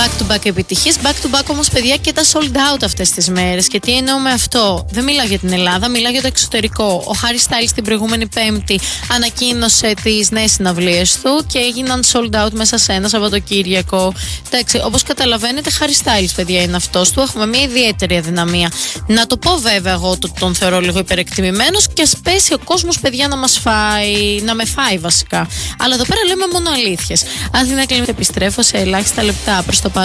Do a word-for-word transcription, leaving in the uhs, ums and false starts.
back to back επιτυχίες. Back to back όμως, παιδιά, και τα sold out αυτές τις μέρες. Και τι εννοώ με αυτό? Δεν μιλάω για την Ελλάδα, μιλάω για το εξωτερικό. Ο Harry Styles την προηγούμενη Πέμπτη ανακοίνωσε τις νέες συναυλίες του και έγιναν sold out μέσα σε ένα Σαββατοκύριακο. Εντάξει, όπως καταλαβαίνετε, Harry Styles, παιδιά, είναι αυτός. Του έχουμε μια ιδιαίτερη αδυναμία. Να το πω βέβαια, εγώ τον θεωρώ λίγο υπερεκτιμημένος και ας πέσει ο κόσμος, παιδιά, να μας φάει, να με φάει βασικά. Αλλά εδώ πέρα λέμε μόνο αλήθειες. Αν δεν έκλεινε, επιστρέφω σε ελάχιστα λεπτά. Προς το